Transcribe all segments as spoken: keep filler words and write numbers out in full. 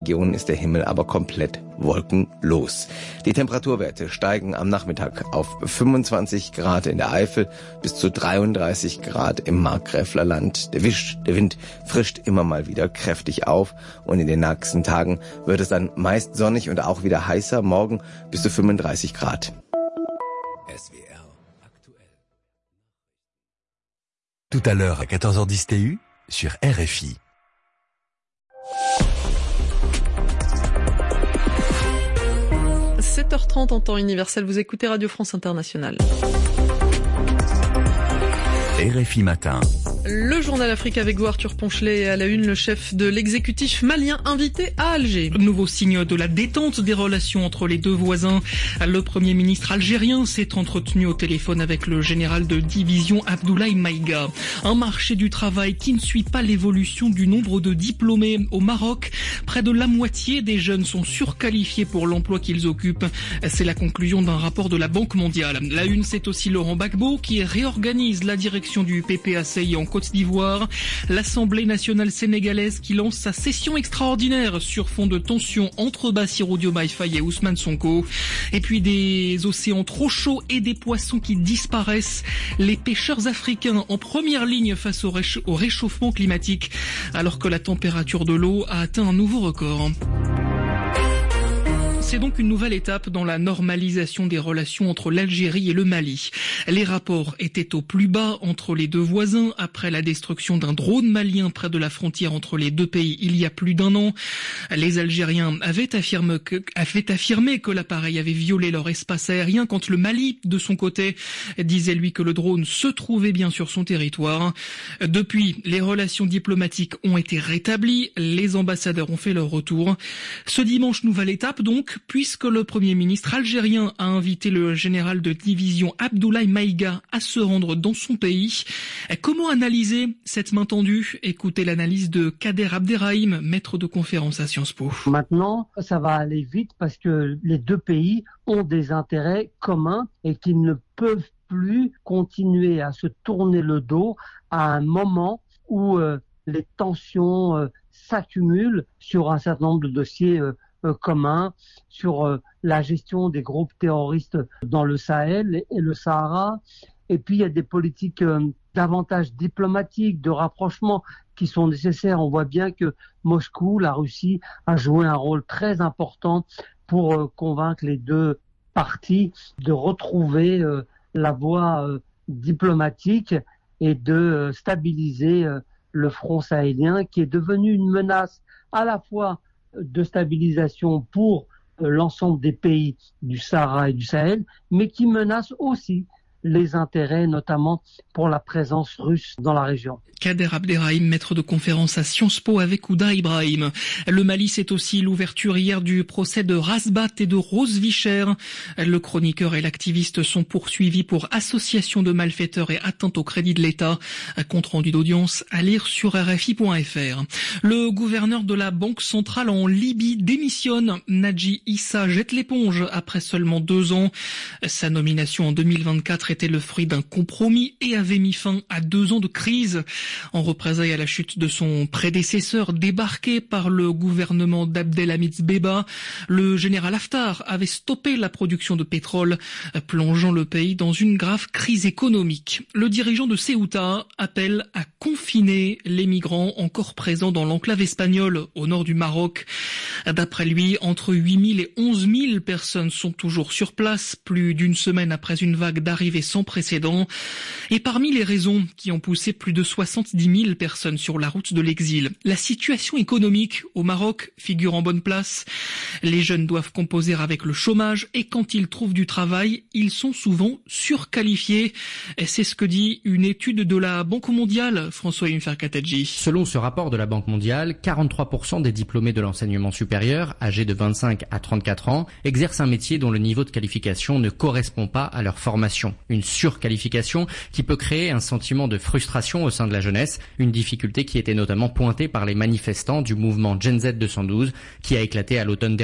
Region ist der Himmel aber komplett wolkenlos. Die Temperaturwerte steigen am Nachmittag auf fünfundzwanzig Grad in der Eifel bis zu dreiunddreißig Grad im Markgräflerland. Der, Wisch, der Wind frischt immer mal wieder kräftig auf und in den nächsten Tagen wird es dann meist sonnig und auch wieder heißer, morgen bis zu fünfunddreißig Grad. S W R aktuell. Tout à l'heure à quatorze heures dix T U sur R F I. sept heures trente en temps universel, vous écoutez Radio France Internationale. R F I Matin. Le journal Afrique avec vous, Arthur Ponchelet, et à la une, le chef de l'exécutif malien invité à Alger. Nouveau signe de la détente des relations entre les deux voisins. Le premier ministre algérien s'est entretenu au téléphone avec le général de division Abdoulaye Maïga. Un marché du travail qui ne suit pas l'évolution du nombre de diplômés. Au Maroc, près de la moitié des jeunes sont surqualifiés pour l'emploi qu'ils occupent. C'est la conclusion d'un rapport de la Banque mondiale. La une, c'est aussi Laurent Gbagbo qui réorganise la direction du P P A C I en Côte d'Ivoire. L'Assemblée nationale sénégalaise qui lance sa session extraordinaire sur fond de tensions entre Bassirou Diomaye Faye et Ousmane Sonko. Et puis des océans trop chauds et des poissons qui disparaissent. Les pêcheurs africains en première ligne face au, récha- au réchauffement climatique, alors que la température de l'eau a atteint un nouveau record. C'est donc une nouvelle étape dans la normalisation des relations entre l'Algérie et le Mali. Les rapports étaient au plus bas entre les deux voisins après la destruction d'un drone malien près de la frontière entre les deux pays il y a plus d'un an. Les Algériens avaient affirmé que, avaient affirmé que l'appareil avait violé leur espace aérien quand le Mali, de son côté, disait lui que le drone se trouvait bien sur son territoire. Depuis, les relations diplomatiques ont été rétablies, les ambassadeurs ont fait leur retour. Ce dimanche, nouvelle étape donc, puisque le Premier ministre algérien a invité le général de division Abdoulaye Maïga à se rendre dans son pays. Comment analyser cette main tendue? Écoutez l'analyse de Kader Abderrahim, maître de conférence à Sciences Po. Maintenant, ça va aller vite parce que les deux pays ont des intérêts communs et qu'ils ne peuvent plus continuer à se tourner le dos à un moment où euh, les tensions euh, s'accumulent sur un certain nombre de dossiers euh, Euh, commun sur euh, la gestion des groupes terroristes dans le Sahel et le Sahara. Et puis, il y a des politiques euh, davantage diplomatiques, de rapprochement qui sont nécessaires. On voit bien que Moscou, la Russie, a joué un rôle très important pour euh, convaincre les deux parties de retrouver euh, la voie euh, diplomatique et de euh, stabiliser euh, le front sahélien qui est devenu une menace à la fois de stabilisation pour euh, l'ensemble des pays du Sahara et du Sahel, mais qui menace aussi les intérêts, notamment pour la présence russe dans la région. Kader Abderrahim, maître de conférence à Sciences Po avec Ouda Ibrahim. Le Mali, c'est aussi l'ouverture hier du procès de Rasbat et de Rose Vicher. Le chroniqueur et l'activiste sont poursuivis pour association de malfaiteurs et atteinte au crédit de l'État. Compte rendu d'audience à lire sur R F I point F R. Le gouverneur de la Banque centrale en Libye démissionne. Nadji Issa jette l'éponge après seulement deux ans. Sa nomination en deux mille vingt-quatre était le fruit d'un compromis et avait mis fin à deux ans de crise. En représailles à la chute de son prédécesseur débarqué par le gouvernement d'Abdelhamid Dbeiba, le général Haftar avait stoppé la production de pétrole, plongeant le pays dans une grave crise économique. Le dirigeant de Ceuta appelle à confiner les migrants encore présents dans l'enclave espagnole au nord du Maroc. D'après lui, entre huit mille et onze mille personnes sont toujours sur place, plus d'une semaine après une vague d'arrivées sans précédent. Et parmi les raisons qui ont poussé plus de soixante-dix mille personnes sur la route de l'exil, la situation économique au Maroc figure en bonne place. Les jeunes doivent composer avec le chômage et quand ils trouvent du travail, ils sont souvent surqualifiés. Et c'est ce que dit une étude de la Banque mondiale, François Imfer-Katadji. Selon ce rapport de la Banque mondiale, quarante-trois pour cent des diplômés de l'enseignement supérieur, âgés de vingt-cinq à trente-quatre ans, exercent un métier dont le niveau de qualification ne correspond pas à leur formation. Une surqualification qui peut créer un sentiment de frustration au sein de la jeunesse, une difficulté qui était notamment pointée par les manifestants du mouvement Gen Z deux cent douze qui a éclaté à l'automne dernier.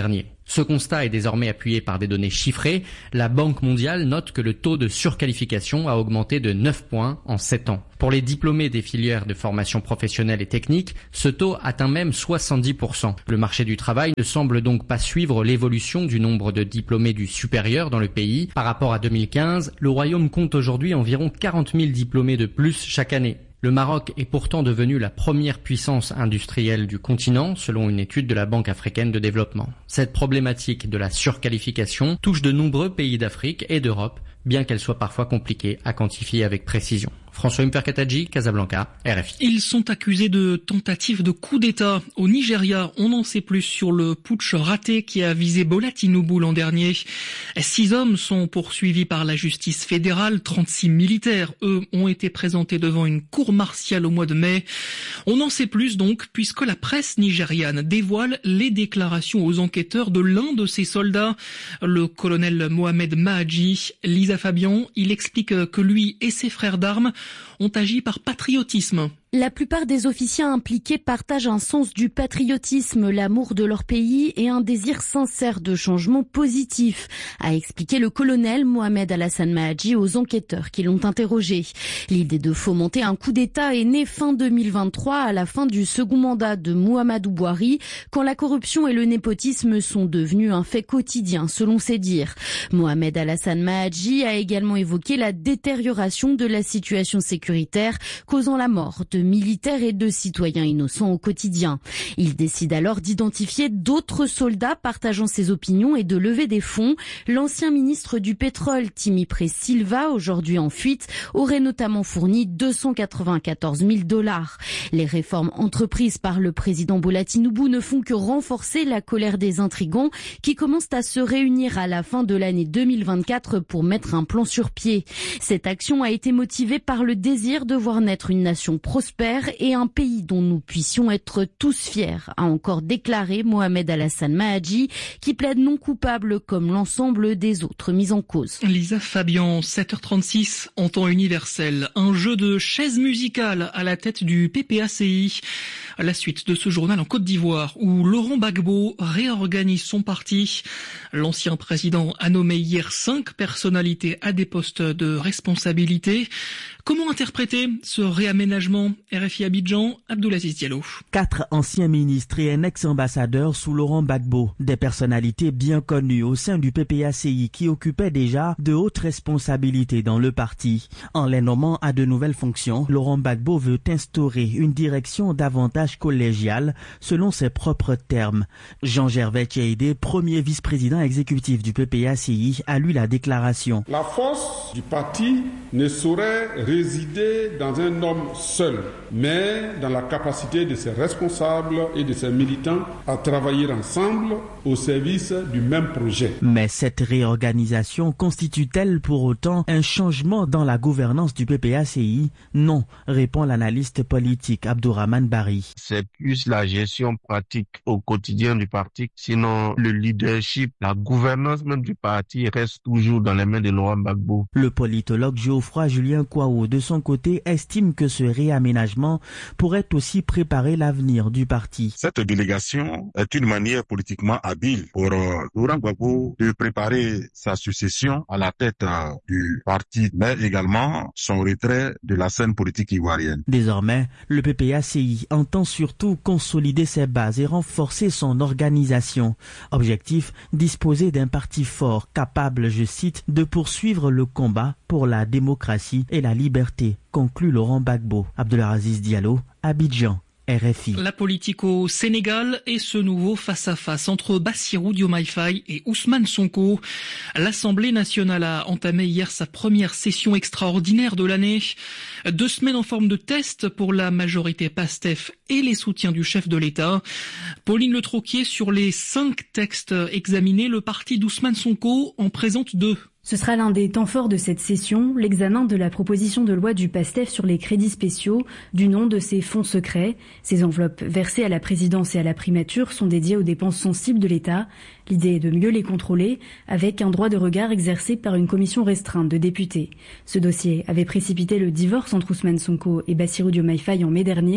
Ce constat est désormais appuyé par des données chiffrées. La Banque mondiale note que le taux de surqualification a augmenté de neuf points en sept ans. Pour les diplômés des filières de formation professionnelle et technique, ce taux atteint même soixante-dix pour cent. Le marché du travail ne semble donc pas suivre l'évolution du nombre de diplômés du supérieur dans le pays. Par rapport à deux mille quinze, le Royaume compte aujourd'hui environ quarante mille diplômés de plus chaque année. Le Maroc est pourtant devenu la première puissance industrielle du continent, selon une étude de la Banque africaine de développement. Cette problématique de la surqualification touche de nombreux pays d'Afrique et d'Europe, bien qu'elle soit parfois compliquée à quantifier avec précision. François Mperkataji, Casablanca, R F I. Ils sont accusés de tentative de coup d'État. Au Nigeria, on en sait plus sur le putsch raté qui a visé Bola Tinubu l'an dernier. Six hommes sont poursuivis par la justice fédérale. trente-six militaires, eux, ont été présentés devant une cour martiale au mois de mai. On en sait plus donc, puisque la presse nigériane dévoile les déclarations aux enquêteurs de l'un de ces soldats, le colonel Mohamed Mahaji. Lisa Fabian, il explique que lui et ses frères d'armes ont agi par patriotisme. La plupart des officiers impliqués partagent un sens du patriotisme, l'amour de leur pays et un désir sincère de changement positif, a expliqué le colonel Mohamed Alassane Mahaji aux enquêteurs qui l'ont interrogé. L'idée de fomenter un coup d'État est née fin deux mille vingt-trois à la fin du second mandat de Muhammadu Buhari, quand la corruption et le népotisme sont devenus un fait quotidien, selon ses dires. Mohamed Alassane Mahaji a également évoqué la détérioration de la situation sécuritaire, causant la mort de militaires et de citoyens innocents au quotidien. Il décide alors d'identifier d'autres soldats partageant ses opinions et de lever des fonds. L'ancien ministre du pétrole, Timipré Silva, aujourd'hui en fuite, aurait notamment fourni deux cent quatre-vingt-quatorze mille dollars. Les réformes entreprises par le président Bola Tinubu ne font que renforcer la colère des intrigants qui commencent à se réunir à la fin de l'année deux mille vingt-quatre pour mettre un plan sur pied. Cette action a été motivée par le désir de voir naître une nation prospère et un pays dont nous puissions être tous fiers, a encore déclaré Mohamed Alassane Mahaji, qui plaide non coupable comme l'ensemble des autres mis en cause. Lisa Fabian, sept heures trente-six, en temps universel. Un jeu de chaises musicales à la tête du P P A C I. À la suite de ce journal en Côte d'Ivoire, où Laurent Gbagbo réorganise son parti. L'ancien président a nommé hier cinq personnalités à des postes de responsabilité. Comment interpréter ce réaménagement? R F I Abidjan, Abdoulaziz Diallo. Quatre anciens ministres et un ex-ambassadeur sous Laurent Gbagbo, des personnalités bien connues au sein du P P A C I qui occupaient déjà de hautes responsabilités dans le parti. En les nommant à de nouvelles fonctions, Laurent Gbagbo veut instaurer une direction davantage collégiale selon ses propres termes. Jean-Gervais Tcheidé, premier vice-président exécutif du P P A C I, a lu la déclaration. La force du parti ne saurait résider dans un homme seul, mais dans la capacité de ses responsables et de ses militants à travailler ensemble au service du même projet. Mais cette réorganisation constitue-t-elle pour autant un changement dans la gouvernance du P P A C I? Non, répond l'analyste politique Abdourahmane Bari. C'est plus la gestion pratique au quotidien du parti, sinon le leadership, la gouvernance même du parti reste toujours dans les mains de Laurent Gbagbo. Le politologue Geoffroy Julien Kouao, de son côté, estime que ce réaménagement pourrait aussi préparer l'avenir du parti. Cette délégation est une manière politiquement habile pour euh, Laurent Gbagbo de préparer sa succession à la tête euh, du parti, mais également son retrait de la scène politique ivoirienne. Désormais, le P P A C I entend surtout consolider ses bases et renforcer son organisation. Objectif, disposer d'un parti fort, capable, je cite, de poursuivre le combat pour la démocratie et la liberté, conclut Laurent Gbagbo. Abdelaziz Diallo, Abidjan. R F I. La politique au Sénégal et ce nouveau face-à-face entre Bassirou Diomaye Faye et Ousmane Sonko. L'Assemblée nationale a entamé hier sa première session extraordinaire de l'année. Deux semaines en forme de test pour la majorité PASTEF et les soutiens du chef de l'État. Pauline Le Troquier, sur les cinq textes examinés, le parti d'Ousmane Sonko en présente deux. Ce sera l'un des temps forts de cette session, l'examen de la proposition de loi du PASTEF sur les crédits spéciaux, du nom de ces fonds secrets. Ces enveloppes versées à la présidence et à la primature sont dédiées aux dépenses sensibles de l'État. L'idée est de mieux les contrôler, avec un droit de regard exercé par une commission restreinte de députés. Ce dossier avait précipité le divorce entre Ousmane Sonko et Bassirou Diomaye Faye en mai dernier.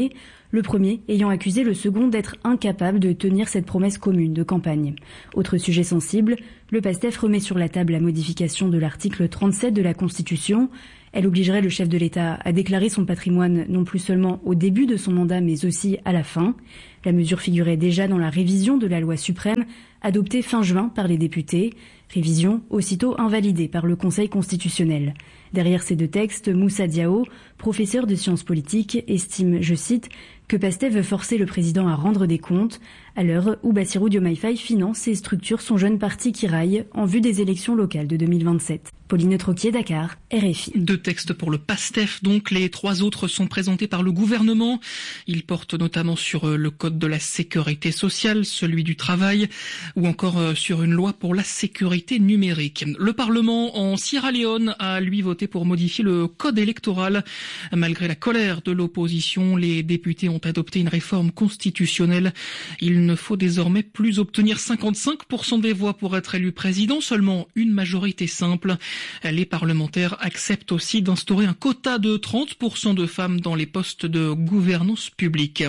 Le premier ayant accusé le second d'être incapable de tenir cette promesse commune de campagne. Autre sujet sensible, le PASTEF remet sur la table la modification de l'article trente-sept de la Constitution. Elle obligerait le chef de l'État à déclarer son patrimoine non plus seulement au début de son mandat mais aussi à la fin. La mesure figurait déjà dans la révision de la loi suprême adoptée fin juin par les députés. Révision aussitôt invalidée par le Conseil constitutionnel. Derrière ces deux textes, Moussa Diao, professeur de sciences politiques, estime, je cite, que PASTEF veut forcer le président à rendre des comptes, à l'heure où Bassirou Diomaye Faye finance et structure son jeune parti qui raille en vue des élections locales de deux mille vingt-sept. Pauline Troquier, Dakar, R F I. Deux textes pour le PASTEF, donc les trois autres sont présentés par le gouvernement. Ils portent notamment sur le code de la sécurité sociale, celui du travail, ou encore sur une loi pour la sécurité numérique. Le Parlement en Sierra Leone a lui voté pour modifier le code électoral. Malgré la colère de l'opposition, les députés ont adopté une réforme constitutionnelle. Il ne faut désormais plus obtenir cinquante-cinq pour cent des voix pour être élu président, seulement une majorité simple. Les parlementaires acceptent aussi d'instaurer un quota de trente pour cent de femmes dans les postes de gouvernance publique.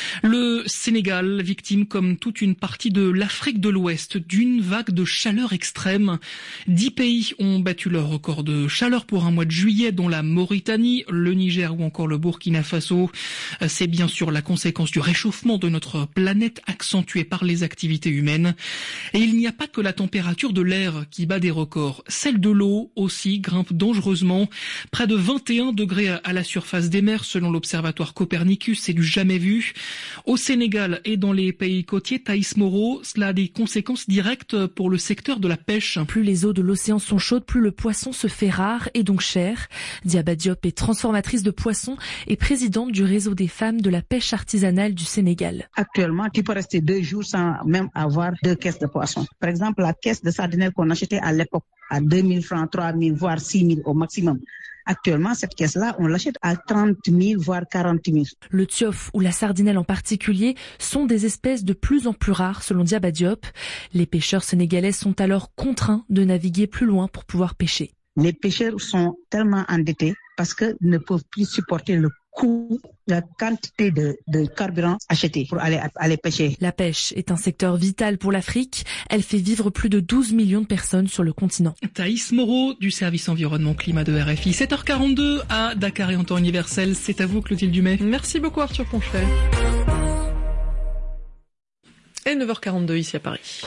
Le Sénégal, victime comme toute une partie de l'Afrique de l'Ouest d'une vague de chaleur extrême. Dix pays ont battu leur record de chaleur pour un mois de juillet, dont la Mauritanie, le Niger ou encore le Burkina Faso. C'est bien sûr la conséquence du réchauffement de notre planète accentuée par les activités humaines. Et il n'y a pas que la température de l'air qui bat des records. Celle de l'eau aussi grimpe dangereusement. Près de vingt et un degrés à la surface des mers selon l'observatoire Copernicus, c'est du jamais vu. Au Sénégal et dans les pays côtiers, Thaïs Moreau, cela a des conséquences directes pour le secteur de la pêche. Plus les eaux de l'océan sont chaudes, plus le poisson se fait rare et donc cher. Diaba Diop est transformatrice de poissons et présidente du réseau des femmes de la pêche artisanale du Sénégal. Actuellement, tu peux rester deux jours sans même avoir deux caisses de poissons. Par exemple, la caisse de sardinelle qu'on achetait à l'époque à deux mille francs, trois mille, voire six mille au maximum. Actuellement, cette caisse-là, on l'achète à trente mille, voire quarante mille. Le tiof ou la sardinelle en particulier sont des espèces de plus en plus rares selon Diaba Diop. Les pêcheurs sénégalais sont alors contraints de naviguer plus loin pour pouvoir pêcher. Les pêcheurs sont tellement endettés parce qu'ils ne peuvent plus supporter le coût, la quantité de, de carburant acheté pour aller, aller pêcher. La pêche est un secteur vital pour l'Afrique. Elle fait vivre plus de douze millions de personnes sur le continent. Thaïs Moreau du service environnement climat de R F I. sept heures quarante-deux à Dakar et en temps universel. C'est à vous, Clotilde Dumais. Merci beaucoup, Arthur Ponchelet. Et neuf heures quarante-deux ici à Paris.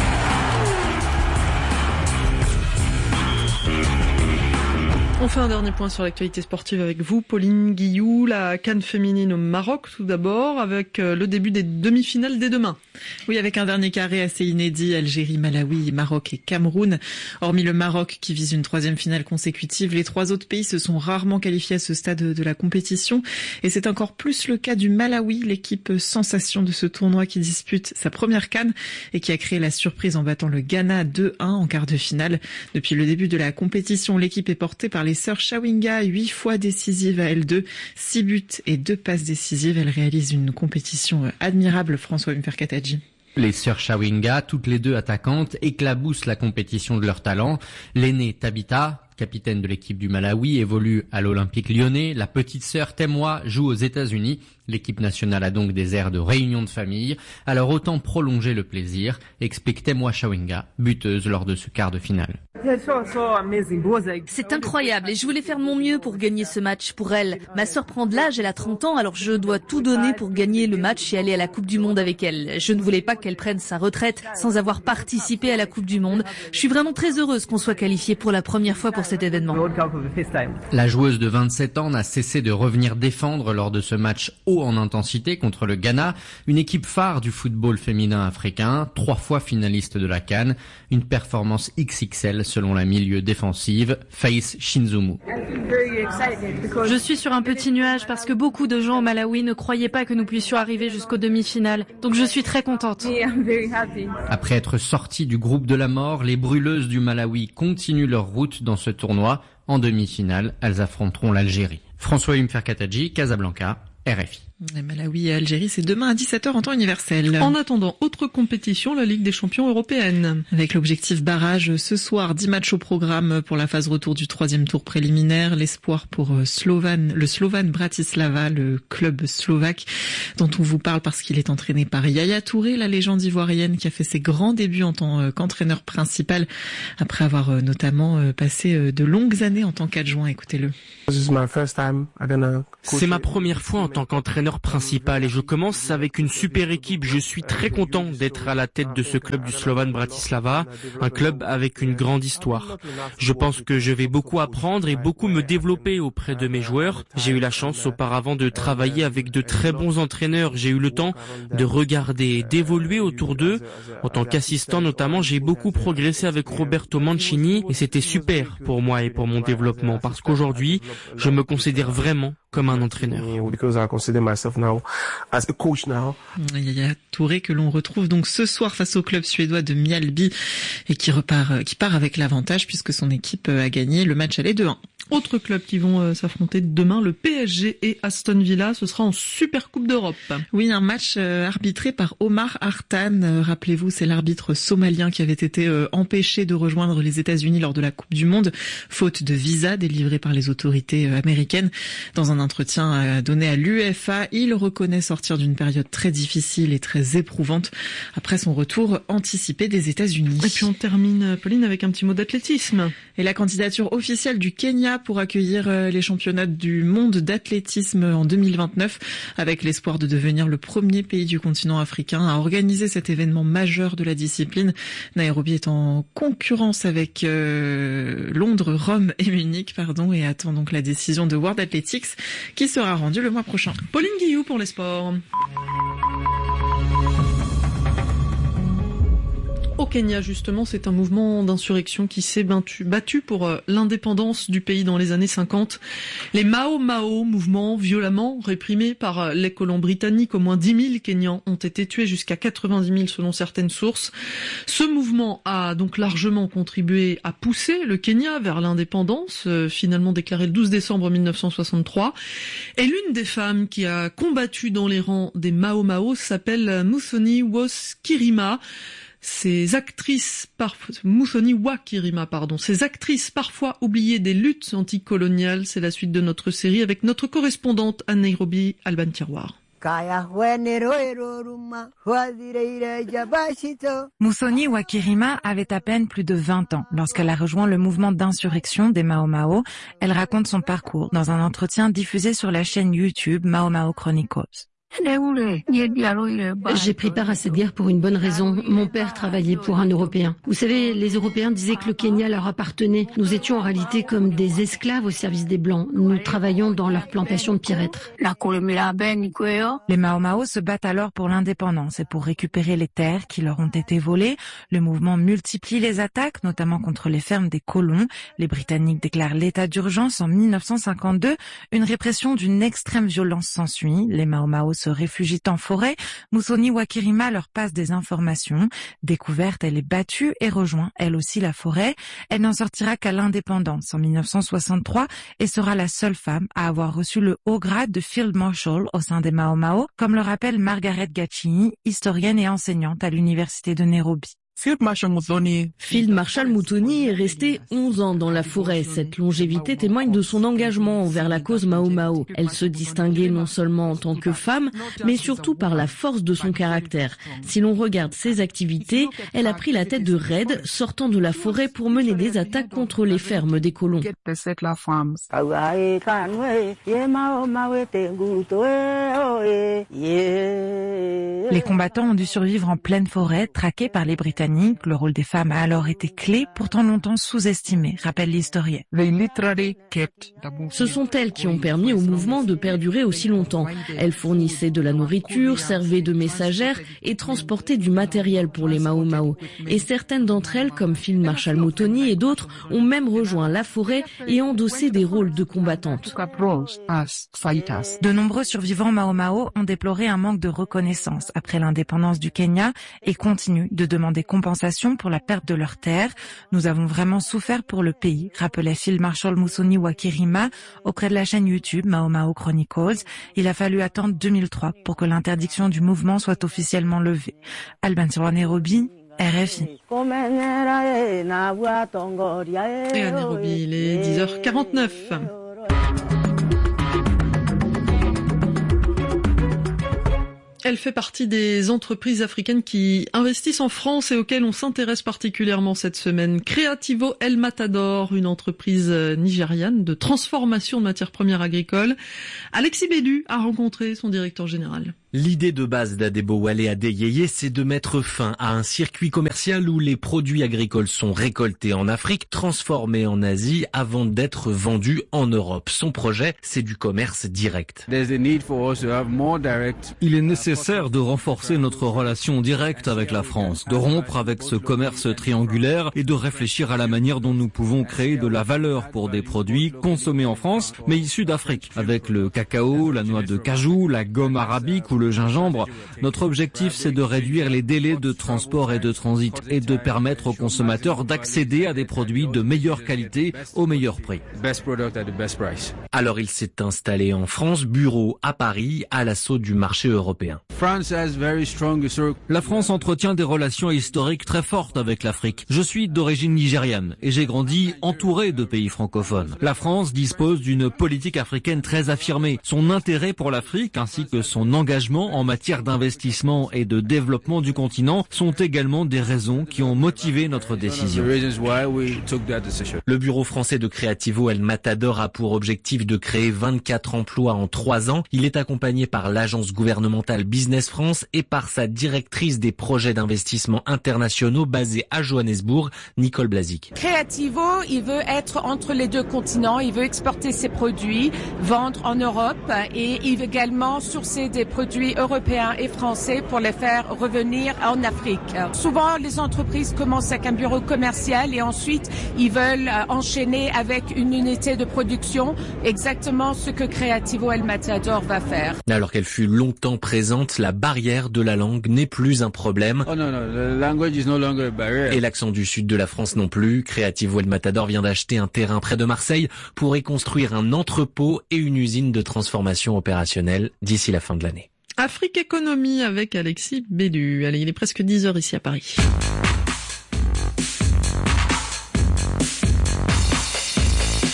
On fait un dernier point sur l'actualité sportive avec vous, Pauline Guillou. La CAN féminine au Maroc, tout d'abord, avec le début des demi-finales dès demain. Oui, avec un dernier carré assez inédit, Algérie, Malawi, Maroc et Cameroun. Hormis le Maroc qui vise une troisième finale consécutive, les trois autres pays se sont rarement qualifiés à ce stade de la compétition. Et c'est encore plus le cas du Malawi, l'équipe sensation de ce tournoi qui dispute sa première CAN et qui a créé la surprise en battant le Ghana deux un en quart de finale. Depuis le début de la compétition, l'équipe est portée par les sœurs Chawinga, huit fois décisives à L deux, six buts et deux passes décisives. Elles réalisent une compétition admirable, François Mferkataji. Les sœurs Chawinga, toutes les deux attaquantes, éclaboussent la compétition de leur talent. L'aînée Tabitha, capitaine de l'équipe du Malawi, évolue à l'Olympique lyonnais. La petite sœur Temwa joue aux États-Unis. L'équipe nationale a donc des airs de réunion de famille. Alors autant prolonger le plaisir, explique Temwa Chawinga, buteuse lors de ce quart de finale. C'est incroyable et je voulais faire de mon mieux pour gagner ce match pour elle. Ma sœur prend de l'âge, elle a trente ans, alors je dois tout donner pour gagner le match et aller à la Coupe du Monde avec elle. Je ne voulais pas qu'elle prenne sa retraite sans avoir participé à la Coupe du Monde. Je suis vraiment très heureuse qu'on soit qualifié pour la première fois pour cet événement. La joueuse de vingt-sept ans n'a cessé de revenir défendre lors de ce match haut en intensité contre le Ghana, une équipe phare du football féminin africain, trois fois finaliste de la CAN, une performance X X L selon la milieu défensive, Faïs Shinzumu. Je suis sur un petit nuage parce que beaucoup de gens au Malawi ne croyaient pas que nous puissions arriver jusqu'aux demi-finales. Donc je suis très contente. Après être sorties du groupe de la mort, les brûleuses du Malawi continuent leur route dans ce tournoi. En demi-finale, elles affronteront l'Algérie. François Mferkataji, Casablanca, R F I. Et Malawi et Algérie, c'est demain à dix-sept heures en temps universel. En attendant, autre compétition, la Ligue des champions européenne. Avec l'objectif barrage ce soir, dix matchs au programme pour la phase retour du troisième tour préliminaire. L'espoir pour Slovan, le Slovan Bratislava, le club slovaque dont on vous parle parce qu'il est entraîné par Yaya Touré, la légende ivoirienne qui a fait ses grands débuts en tant qu'entraîneur principal après avoir notamment passé de longues années en tant qu'adjoint. Écoutez-le. C'est ma première fois en tant qu'entraîneur principal et je commence avec une super équipe. Je suis très content d'être à la tête de ce club du Slovan Bratislava, un club avec une grande histoire. Je pense que je vais beaucoup apprendre et beaucoup me développer auprès de mes joueurs. J'ai eu la chance auparavant de travailler avec de très bons entraîneurs. J'ai eu le temps de regarder et d'évoluer autour d'eux. En tant qu'assistant notamment, j'ai beaucoup progressé avec Roberto Mancini et c'était super pour moi et pour mon développement parce qu'aujourd'hui, je me considère vraiment comme un entraîneur. Yaya Touré que l'on retrouve donc ce soir face au club suédois de Mjällby et qui repart, qui part avec l'avantage puisque son équipe a gagné le match aller deux un. Autres clubs qui vont euh, s'affronter demain, le P S G et Aston Villa, ce sera en Super Coupe d'Europe. Oui, un match euh, arbitré par Omar Hartan. Euh, rappelez-vous, c'est l'arbitre somalien qui avait été euh, empêché de rejoindre les États-Unis lors de la Coupe du Monde, faute de visa délivré par les autorités euh, américaines. Dans un entretien euh, donné à l'UEFA, il reconnaît sortir d'une période très difficile et très éprouvante après son retour anticipé des États-Unis. Et puis on termine, Pauline, avec un petit mot d'athlétisme. Et la candidature officielle du Kenya pour accueillir les championnats du monde d'athlétisme en deux mille vingt-neuf, avec l'espoir de devenir le premier pays du continent africain à organiser cet événement majeur de la discipline. Nairobi est en concurrence avec euh, Londres, Rome et Munich, pardon, et attend donc la décision de World Athletics qui sera rendue le mois prochain. Pauline Guillou pour les sports. Au Kenya, justement, c'est un mouvement d'insurrection qui s'est battu, battu pour euh, l'indépendance du pays dans les années cinquante. Les Mau Mau, mouvement violemment réprimé par euh, les colons britanniques. Au moins dix mille Kenyans ont été tués, jusqu'à quatre-vingt-dix mille selon certaines sources. Ce mouvement a donc largement contribué à pousser le Kenya vers l'indépendance, euh, finalement déclarée le douze décembre mille neuf cent soixante-trois. Et l'une des femmes qui a combattu dans les rangs des Mau Mau s'appelle Muthoni Wakirima. Ces actrices, parfois, Muthoni Wakirima, pardon, ces actrices parfois oubliées des luttes anticoloniales, c'est la suite de notre série avec notre correspondante à Nairobi, Alban Tiroir. Muthoni Wakirima avait à peine plus de vingt ans lorsqu'elle a rejoint le mouvement d'insurrection des Mau Mau. Elle raconte son parcours dans un entretien diffusé sur la chaîne YouTube Mau Mau Chronicles. J'ai pris part à cette guerre pour une bonne raison. Mon père travaillait pour un Européen. Vous savez, les Européens disaient que le Kenya leur appartenait. Nous étions en réalité comme des esclaves au service des Blancs. Nous travaillions dans leur plantation de pierrettes. Les Mau Mau se battent alors pour l'indépendance et pour récupérer les terres qui leur ont été volées. Le mouvement multiplie les attaques, notamment contre les fermes des colons. Les Britanniques déclarent l'état d'urgence en mille neuf cent cinquante-deux. Une répression d'une extrême violence s'ensuit. Les Mau Mau se réfugient en forêt. Muthoni Wakirima leur passe des informations. Découverte, elle est battue et rejoint elle aussi la forêt. Elle n'en sortira qu'à l'indépendance en mille neuf cent soixante-trois et sera la seule femme à avoir reçu le haut grade de Field Marshal au sein des Mau Mau, comme le rappelle Margaret Gacini, historienne et enseignante à l'université de Nairobi. Field Marshal Muthoni. Field Marshal Muthoni est resté onze ans dans la forêt. Cette longévité témoigne de son engagement envers la cause Mau Mau. Elle se distinguait non seulement en tant que femme, mais surtout par la force de son caractère. Si l'on regarde ses activités, elle a pris la tête de raids sortant de la forêt pour mener des attaques contre les fermes des colons. Les combattants ont dû survivre en pleine forêt, traqués par les Britanniques. Le rôle des femmes a alors été clé, pourtant longtemps sous-estimé, rappelle l'historien. Ce sont elles qui ont permis au mouvement de perdurer aussi longtemps. Elles fournissaient de la nourriture, servaient de messagères et transportaient du matériel pour les Mau Mau. Et certaines d'entre elles, comme Field Marshal Muthoni et d'autres, ont même rejoint la forêt et endossé des rôles de combattantes. De nombreux survivants Mau Mau ont déploré un manque de reconnaissance après l'indépendance du Kenya et continuent de demander compensation compensation pour la perte de leurs terres. Nous avons vraiment souffert pour le pays, rappelait Phil Marshall Musoni Wakirima auprès de la chaîne YouTube Mau Mau Chronicles. Il a fallu attendre deux mille trois pour que l'interdiction du mouvement soit officiellement levée. Alban sur Nairobi, R F I. Et à Nairobi, il est dix heures quarante-neuf. Elle fait partie des entreprises africaines qui investissent en France et auxquelles on s'intéresse particulièrement cette semaine. Creativo El Matador, une entreprise nigériane de transformation de matières premières agricoles. Alexis Bédu a rencontré son directeur général. L'idée de base d'Adebowale Adeyeye, c'est de mettre fin à un circuit commercial où les produits agricoles sont récoltés en Afrique, transformés en Asie avant d'être vendus en Europe. Son projet, c'est du commerce direct. Il est nécessaire de renforcer notre relation directe avec la France, de rompre avec ce commerce triangulaire et de réfléchir à la manière dont nous pouvons créer de la valeur pour des produits consommés en France, mais issus d'Afrique, avec le cacao, la noix de cajou, la gomme arabique ou le gingembre. Notre objectif, c'est de réduire les délais de transport et de transit et de permettre aux consommateurs d'accéder à des produits de meilleure qualité au meilleur prix. Alors il s'est installé en France, bureau à Paris, à l'assaut du marché européen. La France entretient des relations historiques très fortes avec l'Afrique. Je suis d'origine nigériane et j'ai grandi entouré de pays francophones. La France dispose d'une politique africaine très affirmée. Son intérêt pour l'Afrique ainsi que son engagement en matière d'investissement et de développement du continent sont également des raisons qui ont motivé notre décision. Le bureau français de Creativo El Matador a pour objectif de créer vingt-quatre emplois en trois ans. Il est accompagné par l'agence gouvernementale Business France et par sa directrice des projets d'investissement internationaux basée à Johannesburg, Nicole Blazik. Creativo, il veut être entre les deux continents, il veut exporter ses produits, vendre en Europe et il veut également sourcer des produits européens et français pour les faire revenir en Afrique. Souvent, les entreprises commencent avec un bureau commercial et ensuite, ils veulent enchaîner avec une unité de production, exactement ce que Creativo El Matador va faire. Alors qu'elle fut longtemps présente, la barrière de la langue n'est plus un problème. Oh no, no, the language is no longer a barrier. Et l'accent du sud de la France non plus. Creativo El Matador vient d'acheter un terrain près de Marseille pour y construire un entrepôt et une usine de transformation opérationnelle d'ici la fin de l'année. Afrique Économie avec Alexis Bédu. Allez, il est presque dix heures ici à Paris.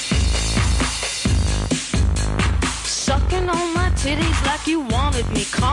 Sucking on my titties like you wanted me.